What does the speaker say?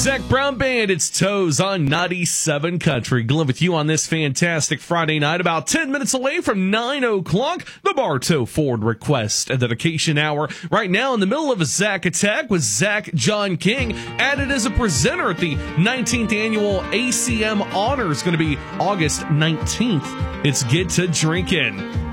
Zach Brown Band, it's Toes on 97 Country. Glenn with you on this fantastic Friday night, about 10 minutes away from 9 o'clock, the Bartow Ford Request and Dedication Hour. Right now in the middle of a Zach Attack with Zach John King, added as a presenter at the 19th Annual ACM Honors, going to be August 19th. It's Get to Drinking.